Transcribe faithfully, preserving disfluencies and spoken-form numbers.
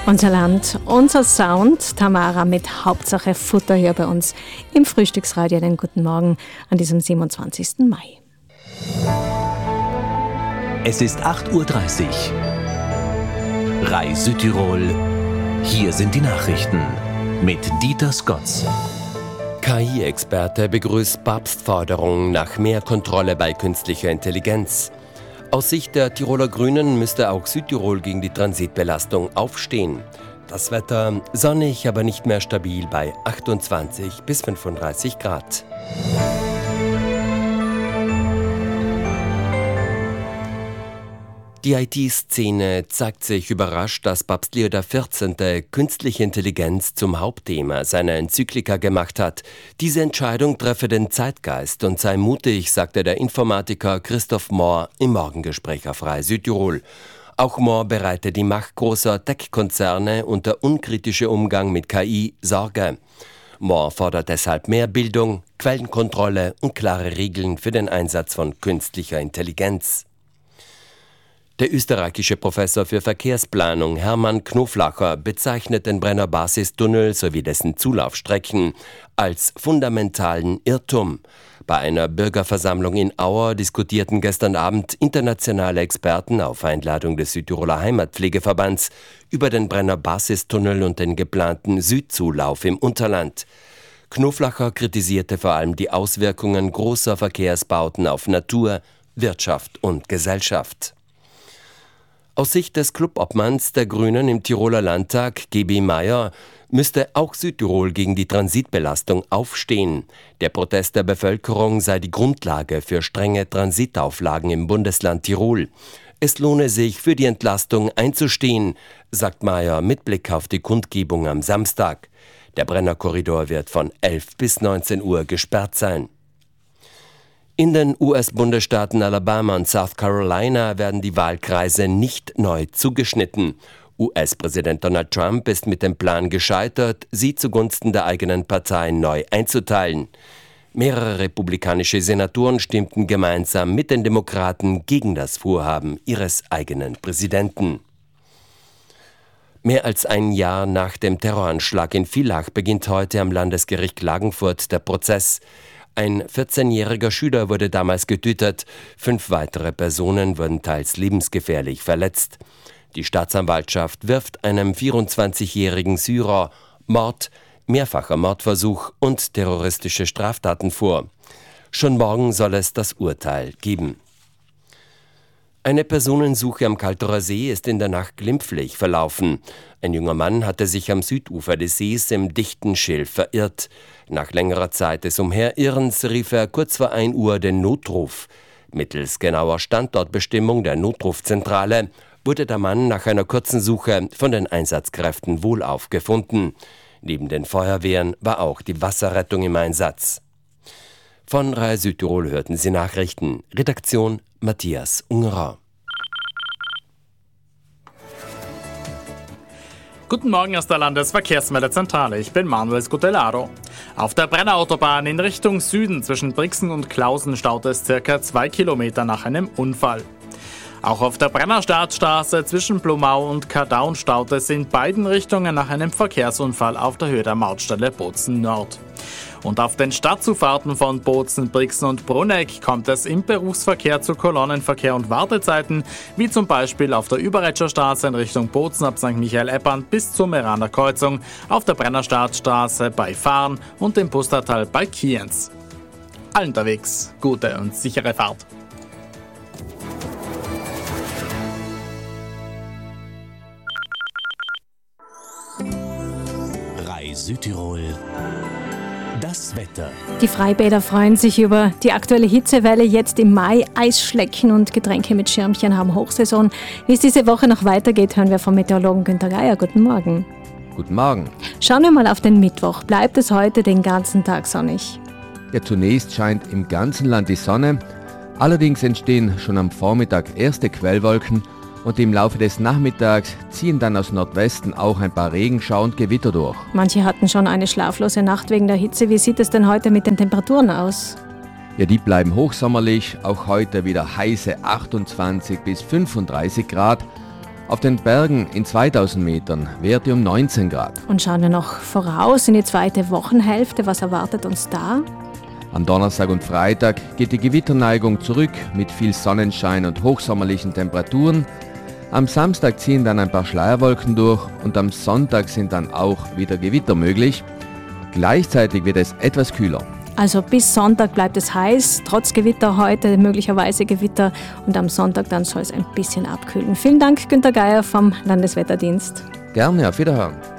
Unser Land, unser Sound. Tamara mit Hauptsache Futter hier bei uns im Frühstücksradio. Einen guten Morgen an diesem siebenundzwanzigsten Mai. Es ist acht Uhr dreißig. R A I Südtirol. Hier sind die Nachrichten mit Dieter Skotz. K I-Experte begrüßt Papstforderung nach mehr Kontrolle bei künstlicher Intelligenz. Aus Sicht der Tiroler Grünen müsste auch Südtirol gegen die Transitbelastung aufstehen. Das Wetter sonnig, aber nicht mehr stabil bei achtundzwanzig bis fünfunddreißig Grad. Die I T-Szene zeigt sich überrascht, dass Papst Leo der vierzehnte künstliche Intelligenz zum Hauptthema seiner Enzyklika gemacht hat. Diese Entscheidung treffe den Zeitgeist und sei mutig, sagte der Informatiker Christoph Mohr im Morgengespräch auf R A I Südtirol. Auch Mohr bereite die Macht großer Tech-Konzerne und der unkritische Umgang mit K I Sorge. Mohr fordert deshalb mehr Bildung, Quellenkontrolle und klare Regeln für den Einsatz von künstlicher Intelligenz. Der österreichische Professor für Verkehrsplanung Hermann Knoflacher bezeichnet den Brenner Basistunnel sowie dessen Zulaufstrecken als fundamentalen Irrtum. Bei einer Bürgerversammlung in Auer diskutierten gestern Abend internationale Experten auf Einladung des Südtiroler Heimatpflegeverbands über den Brenner Basistunnel und den geplanten Südzulauf im Unterland. Knoflacher kritisierte vor allem die Auswirkungen großer Verkehrsbauten auf Natur, Wirtschaft und Gesellschaft. Aus Sicht des Clubobmanns der Grünen im Tiroler Landtag, G B Meyer, müsste auch Südtirol gegen die Transitbelastung aufstehen. Der Protest der Bevölkerung sei die Grundlage für strenge Transitauflagen im Bundesland Tirol. Es lohne sich, für die Entlastung einzustehen, sagt Meyer mit Blick auf die Kundgebung am Samstag. Der Brennerkorridor wird von elf bis neunzehn Uhr gesperrt sein. In den U S-Bundesstaaten Alabama und South Carolina werden die Wahlkreise nicht neu zugeschnitten. U S-Präsident Donald Trump ist mit dem Plan gescheitert, sie zugunsten der eigenen Partei neu einzuteilen. Mehrere republikanische Senatoren stimmten gemeinsam mit den Demokraten gegen das Vorhaben ihres eigenen Präsidenten. Mehr als ein Jahr nach dem Terroranschlag in Villach beginnt heute am Landesgericht Klagenfurt der Prozess. Ein vierzehnjähriger Schüler wurde damals getötet, fünf weitere Personen wurden teils lebensgefährlich verletzt. Die Staatsanwaltschaft wirft einem vierundzwanzigjährigen Syrer Mord, mehrfacher Mordversuch und terroristische Straftaten vor. Schon morgen soll es das Urteil geben. Eine Personensuche am Kalterer See ist in der Nacht glimpflich verlaufen. Ein junger Mann hatte sich am Südufer des Sees im dichten Schilf verirrt. Nach längerer Zeit des Umherirrens rief er kurz vor ein Uhr den Notruf. Mittels genauer Standortbestimmung der Notrufzentrale wurde der Mann nach einer kurzen Suche von den Einsatzkräften wohlauf gefunden. Neben den Feuerwehren war auch die Wasserrettung im Einsatz. Von R A I Südtirol hörten Sie Nachrichten. Redaktion Matthias Ungerer. Guten Morgen aus der Landesverkehrsmeldezentrale. Ich bin Manuel Scutellaro. Auf der Brennerautobahn in Richtung Süden zwischen Brixen und Klausen staut es circa zwei Kilometer nach einem Unfall. Auch auf der Brenner-Startstraße zwischen Blumau und Kardaun staut es in beiden Richtungen nach einem Verkehrsunfall auf der Höhe der Mautstelle Bozen Nord. Und auf den Stadtzufahrten von Bozen, Brixen und Bruneck kommt es im Berufsverkehr zu Kolonnenverkehr und Wartezeiten, wie zum Beispiel auf der Überretscher Straße in Richtung Bozen ab Sankt Michael-Eppern bis zur Meraner Kreuzung, auf der Brenner-Startstraße bei Fahren und dem Pustertal bei Kienz. Allen unterwegs gute und sichere Fahrt. R A I Südtirol. Das Wetter. Die Freibäder freuen sich über die aktuelle Hitzewelle jetzt im Mai. Eisschlecken und Getränke mit Schirmchen haben Hochsaison. Wie es diese Woche noch weitergeht, hören wir vom Meteorologen Günter Geier. Guten Morgen. Guten Morgen. Schauen wir mal auf den Mittwoch. Bleibt es heute den ganzen Tag sonnig? Ja, zunächst scheint im ganzen Land die Sonne. Allerdings entstehen schon am Vormittag erste Quellwolken und im Laufe des Nachmittags ziehen dann aus Nordwesten auch ein paar Regenschauer und Gewitter durch. Manche hatten schon eine schlaflose Nacht wegen der Hitze. Wie sieht es denn heute mit den Temperaturen aus? Ja, die bleiben hochsommerlich, auch heute wieder heiße achtundzwanzig bis fünfunddreißig Grad. Auf den Bergen in zweitausend Metern Werte um neunzehn Grad. Und schauen wir noch voraus in die zweite Wochenhälfte. Was erwartet uns da? Am Donnerstag und Freitag geht die Gewitterneigung zurück mit viel Sonnenschein und hochsommerlichen Temperaturen. Am Samstag ziehen dann ein paar Schleierwolken durch und am Sonntag sind dann auch wieder Gewitter möglich. Gleichzeitig wird es etwas kühler. Also bis Sonntag bleibt es heiß, trotz Gewitter heute, möglicherweise Gewitter, und am Sonntag dann soll es ein bisschen abkühlen. Vielen Dank, Günter Geier vom Landeswetterdienst. Gerne, auf Wiederhören.